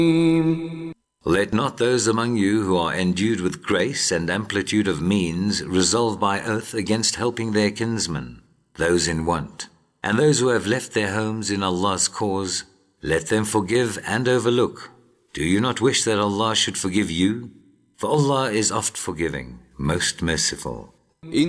Let not those among you who are endued with grace and amplitude of means resolve by oath against helping their kinsmen, those in want, and those who have left their homes in Allah's cause. Let them forgive and overlook. Do you not wish that Allah should forgive you? For Allah is oft forgiving, most merciful.